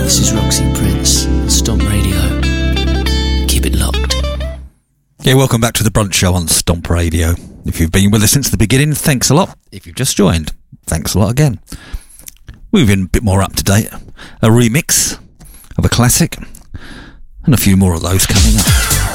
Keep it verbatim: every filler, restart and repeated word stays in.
This is Roxy Prince on Stomp Radio. Keep it locked. Yeah, welcome back to the Brunch Show on Stomp Radio. If you've been with us since the beginning, thanks a lot. If you've just joined, thanks a lot again. Moving a bit more up to date, a remix of a classic, and a few more of those coming up.